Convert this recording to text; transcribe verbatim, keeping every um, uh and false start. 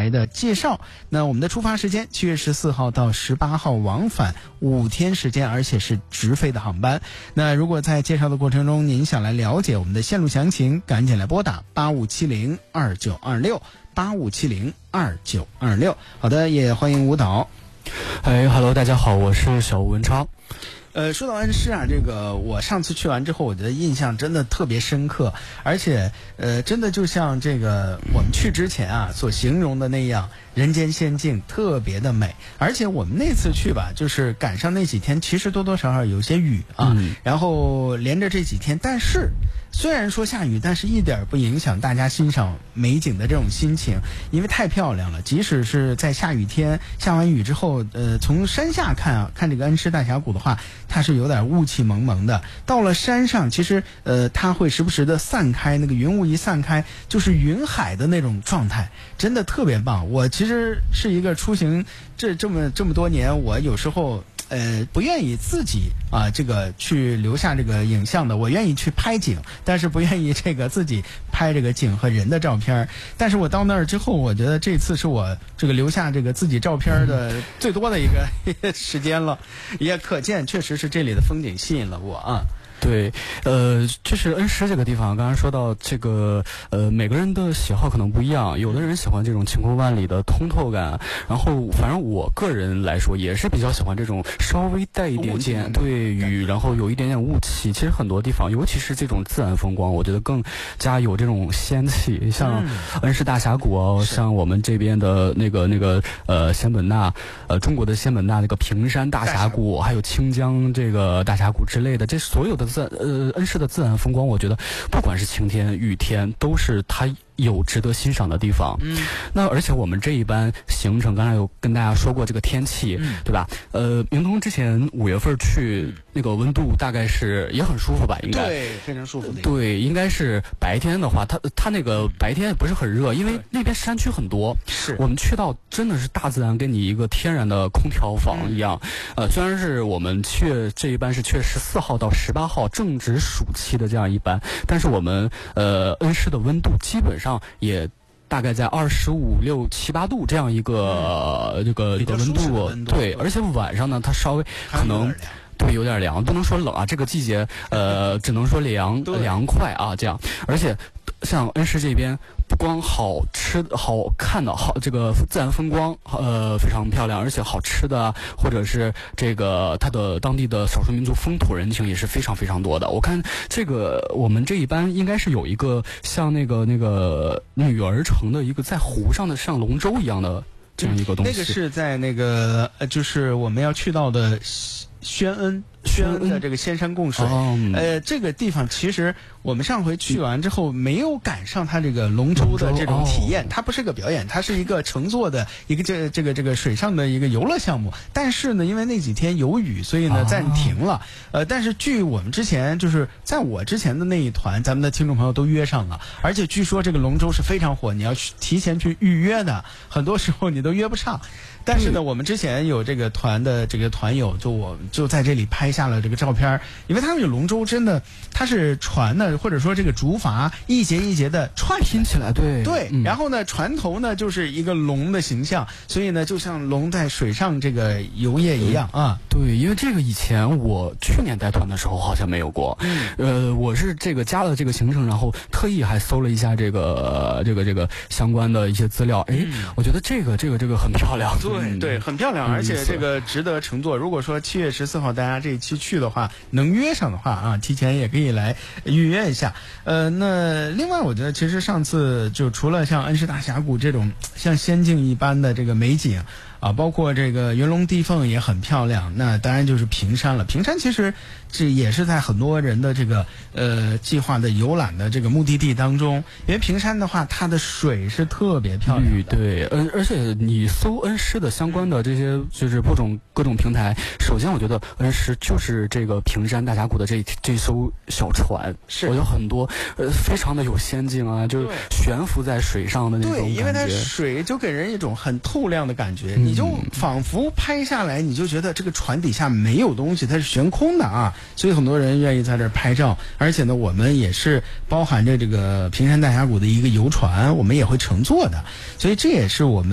台的介绍。那我们的出发时间七月十四号到十八号往返五天时间，而且是直飞的航班。那如果在介绍的过程中您想来了解我们的线路详情，赶紧来拨打八五七零二九二六八五七零二九二六。好的，也欢迎舞蹈。 哎哈喽，大家好，我是小吴文超。 呃，说到恩施啊，这个我上次去完之后，我觉得印象真的特别深刻，而且呃，真的就像这个我们去之前啊所形容的那样，人间仙境，特别的美。而且我们那次去吧，就是赶上那几天，其实多多少少有些雨啊，嗯、然后连着这几天，但是虽然说下雨，但是一点不影响大家欣赏美景的这种心情，因为太漂亮了。即使是在下雨天，下完雨之后，呃，从山下看啊，看这个恩施大峡谷的话，它是有点雾气蒙蒙的。到了山上，其实呃，它会时不时的散开，那个云雾一散开，就是云海的那种状态，真的特别棒。我其实是一个出行这这么这么多年，我有时候。呃，不愿意自己啊，这个去留下这个影像的，我愿意去拍景，但是不愿意这个自己拍这个景和人的照片。但是我到那儿之后，我觉得这次是我这个留下这个自己照片的最多的一个时间了，也可见确实是这里的风景吸引了我啊。 对，呃，就是恩施这个地方，刚刚说到这个，呃，每个人的喜好可能不一样，有的人喜欢这种晴空万里的通透感，然后反正我个人来说也是比较喜欢这种稍微带一点点对雨，然后有一点点雾气。其实很多地方，尤其是这种自然风光，我觉得更加有这种仙气。像恩施大峡谷哦，像我们这边的那个那个呃仙本那，呃中国的仙本那那个平山大峡谷，还有清江这个大峡谷之类的，这所有的。自呃恩施的自然风光，我觉得不管是晴天雨天，都是它有值得欣赏的地方。嗯，那而且我们这一班行程，刚才有跟大家说过这个天气，嗯、对吧？呃，明通之前五月份去，那个温度大概是也很舒服吧？应该对，非常舒服的。 对，应该是白天的话，它它那个白天也不是很热，因为那边山区很多。 是我们去到真的是大自然给你一个天然的空调房一样。嗯、呃，虽然是我们去这一班是去十四号到十八号正值暑期的这样一班，但是我们呃恩施的温度基本上。上也大概在二十五六七八度这样一个、嗯、这个这个温度，对，而且晚上呢，它稍微可能对有点凉，不能说冷啊，这个季节呃只能说凉凉快啊这样，而且像恩施这边。不光好吃的好看的好这个自然风光呃非常漂亮，而且好吃的或者是这个它的当地的少数民族风土人情也是非常非常多的。我看这个我们这一班应该是有一个像那个那个女儿城的一个在湖上的像龙舟一样的这样一个东西。 那个是在那个呃就是我们要去到的宣恩。宣恩的这个仙山供水，嗯、呃，这个地方其实我们上回去完之后没有赶上它这个龙舟的这种体验，哦、它不是个表演，它是一个乘坐的一个这这个这个水上的一个游乐项目。但是呢，因为那几天有雨，所以呢暂停了。哦、呃，但是据我们之前就是在我之前的那一团，咱们的听众朋友都约上了，而且据说这个龙舟是非常火，你要去提前去预约的，很多时候你都约不上。但是呢，我们之前有这个团的这个团友，就我就在这里拍下了这个照片，因为他们有龙舟，真的它是船呢，或者说这个竹筏一节一节的串拼起来，对对、嗯，然后呢，船头呢就是一个龙的形象，所以呢，就像龙在水上这个游曳一样啊。 对，因为这个以前我去年带团的时候好像没有过，嗯、呃，我是这个加了这个行程，然后特意还搜了一下这个这个这个相关的一些资料，哎、嗯，我觉得这个这个这个很漂亮。 对对，很漂亮，而且这个值得乘坐。如果说七月十四号大家这一期去的话，能约上的话啊，提前也可以来预约一下。呃，那另外我觉得，其实上次就除了像恩施大峡谷这种像仙境一般的这个美景啊，包括这个云龙地凤也很漂亮。那当然就是平山了。平山其实这也是在很多人的这个呃计划的游览的这个目的地当中，因为平山的话，它的水是特别漂亮的。 对，而而且你搜恩施的相关的这些就是各种各种平台，首先我觉得恩施就是这个平山大峡谷的这这艘小船， 是我有很多呃非常的有仙境啊，就是悬浮在水上的那种感觉。 对，因为它水就给人一种很透亮的感觉，嗯、你就仿佛拍下来，你就觉得这个船底下没有东西，它是悬空的啊。所以很多人愿意在这儿拍照，而且呢，我们也是包含着这个平山大峡谷的一个游船，我们也会乘坐的，所以这也是我们。